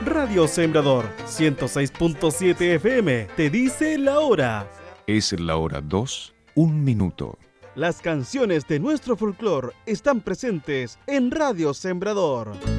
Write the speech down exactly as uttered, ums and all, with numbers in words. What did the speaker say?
Radio Sembrador ciento seis punto siete F M te dice la hora. Es la hora dos, un minuto. Las canciones de nuestro folclore están presentes en Radio Sembrador.